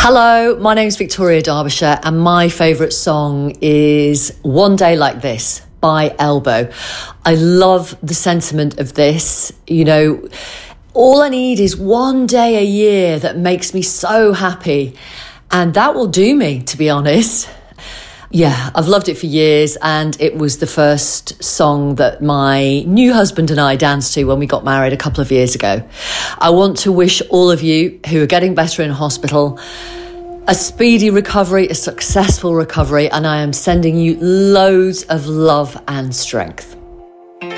Hello, my name's Victoria Derbyshire and my favourite song is One Day Like This by Elbow. I love the sentiment of this. You know, all I need is one day a year that makes me so happy, and that will do me, to be honest. Yeah, I've loved it for years, and it was the first song that my new husband and I danced to when we got married a couple of years ago. I want to wish all of you who are getting better in hospital a speedy recovery, a successful recovery, and I am sending you loads of love and strength.